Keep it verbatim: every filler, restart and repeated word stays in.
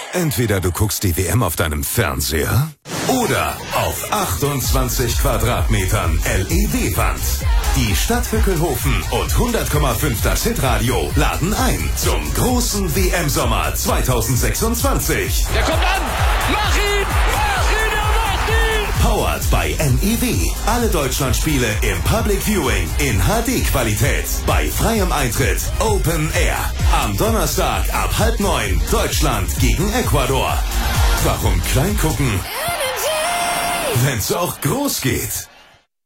Entweder du guckst die W M auf deinem Fernseher oder auf achtundzwanzig Quadratmetern L E D-Wand. Die Stadt Hückelhofen und hundert Komma fünf das Hitradio laden ein zum großen W M-Sommer zweitausendsechsundzwanzig. Der kommt an! Mach ihn! Mach ihn! Er macht ihn! Powered by N E W. Alle Deutschlandspiele im Public Viewing in H D-Qualität. Bei freiem Eintritt Open Air. Am Donnerstag ab halb neun Deutschland gegen Ecuador. Warum klein gucken, wenn's auch groß geht?